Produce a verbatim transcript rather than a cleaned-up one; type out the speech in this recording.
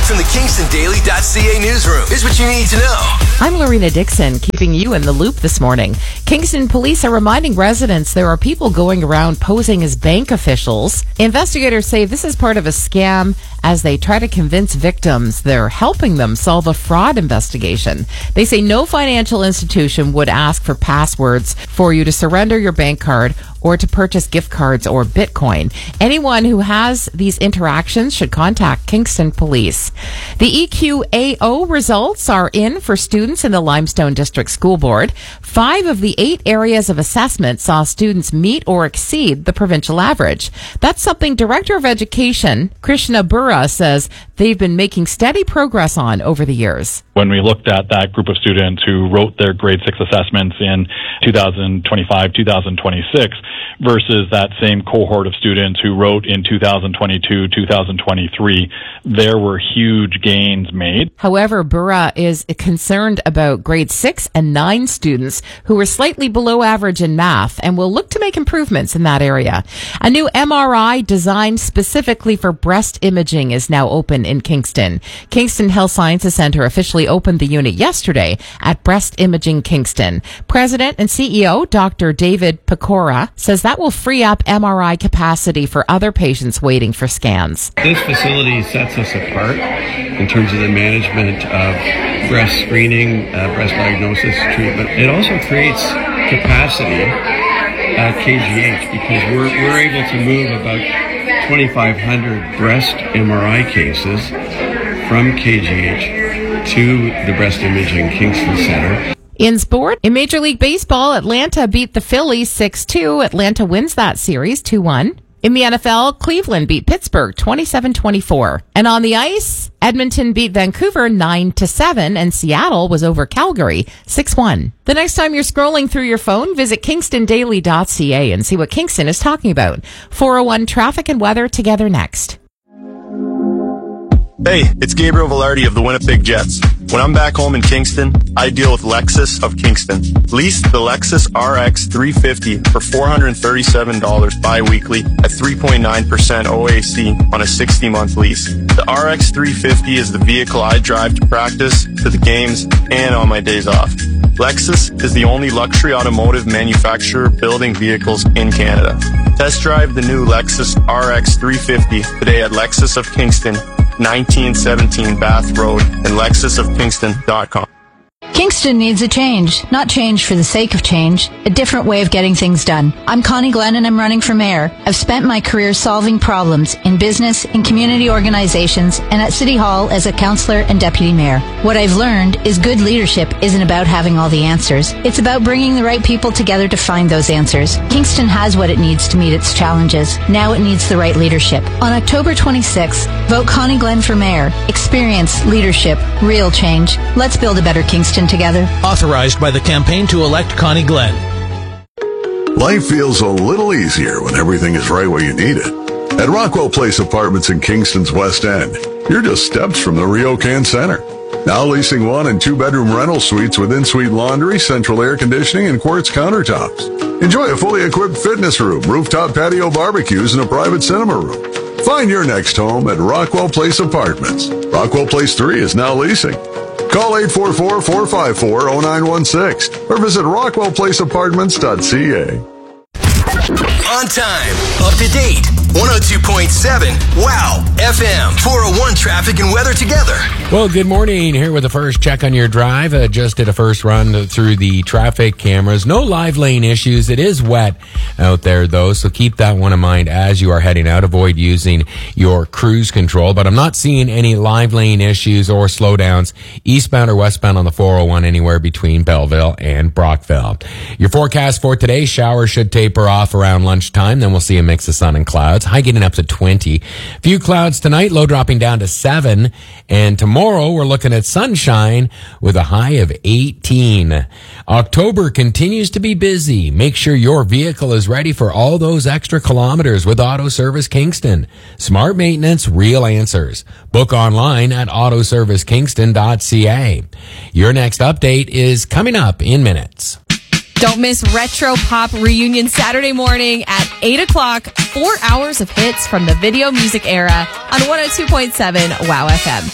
from the Kingston Daily dot C A newsroom. Here's what you need to know. I'm Lorena Dixon, keeping you in the loop this morning. Kingston police are reminding residents there are people going around posing as bank officials. Investigators say this is part of a scam as they try to convince victims they're helping them solve a fraud investigation. They say no financial institution would ask for passwords for you to surrender your bank card or to purchase gift cards or Bitcoin. Anyone who has these interactions should contact Kingston Police. The E Q A O results are in for students in the Limestone District School Board. Five of the eight areas of assessment saw students meet or exceed the provincial average. That's something Director of Education Krishna Burra says they've been making steady progress on over the years. When we looked at that group of students who wrote their grade six assessments in two thousand twenty-five, two thousand twenty-six versus that same cohort of students who wrote in two thousand twenty-two, two thousand twenty-three, there were huge gains made. However, Burra is concerned about grade six and nine students who were slightly below average in math and will look to make improvements in that area. A new M R I designed specifically for breast imaging is now open in Kingston. Kingston Health Sciences Centre officially opened the unit yesterday at Breast Imaging Kingston. President and C E O Doctor David Pecora says that will free up M R I capacity for other patients waiting for scans. This facility sets us apart in terms of the management of breast screening, uh, breast diagnosis, treatment. It also creates capacity at K G H because we're, we're able to move about twenty-five hundred breast M R I cases from K G H to the Breast Imaging Kingston Centre. In sport, in Major League Baseball, Atlanta beat the Phillies six two. Atlanta wins that series two one. In the N F L, Cleveland beat Pittsburgh twenty-seven twenty-four. And on the ice, Edmonton beat Vancouver nine to seven, and Seattle was over Calgary six one. The next time you're scrolling through your phone, visit Kingston Daily dot C A and see what Kingston is talking about. four oh one traffic and weather together next. Hey, it's Gabriel Velarde of the Winnipeg Jets. When I'm back home in Kingston, I deal with Lexus of Kingston. Lease the Lexus R X three fifty for four hundred thirty-seven dollars bi-weekly at three point nine percent O A C on a sixty-month lease. The R X three fifty is the vehicle I drive to practice, to the games, and on my days off. Lexus is the only luxury automotive manufacturer building vehicles in Canada. Test drive the new Lexus R X three fifty today at Lexus of Kingston, nineteen seventeen Bath Road, and lexus of kingston dot com. Kingston needs a change, not change for the sake of change, a different way of getting things done. I'm Connie Glenn and I'm running for mayor. I've spent my career solving problems in business, in community organizations, and at City Hall as a councillor and deputy mayor. What I've learned is good leadership isn't about having all the answers. It's about bringing the right people together to find those answers. Kingston has what it needs to meet its challenges. Now it needs the right leadership. On October twenty-sixth, vote Connie Glenn for mayor. Experience, leadership, real change. Let's build a better Kingston together. Authorized by the campaign to elect Connie Glenn. Life feels a little easier when everything is right where you need it. At Rockwell Place Apartments in Kingston's West End, you're just steps from the RioCan Center. Now leasing one and two bedroom rental suites with in-suite laundry, central air conditioning, and quartz countertops. Enjoy a fully equipped fitness room, rooftop patio barbecues, and a private cinema room. Find your next home at Rockwell Place Apartments. Rockwell Place three is now leasing. Call eight four four, four five four, zero nine one six or visit rockwell place apartments dot c a. On time, up to date, one oh two point seven, wow, F M, four oh one traffic and weather together. Well, good morning. Here with the first check on your drive. Uh, just did a first run through the traffic cameras. No live lane issues. It is wet out there, though, so keep that one in mind as you are heading out. Avoid using your cruise control, but I'm not seeing any live lane issues or slowdowns eastbound or westbound on the four oh one anywhere between Belleville and Brockville. Your forecast for today, showers should taper off around lunchtime. Then we'll see a mix of sun and clouds. High getting up to twenty. Few clouds tonight, low dropping down to seven. And tomorrow we're looking at sunshine with a high of eighteen. October continues to be busy. Make sure your vehicle is ready for all those extra kilometers with Auto Service Kingston. Smart maintenance, real answers. Book online at auto service kingston dot c a. Your next update is coming up in minutes. Don't miss Retro Pop Reunion Saturday morning at eight o'clock. Four hours of hits from the video music era on one oh two point seven WOW F M.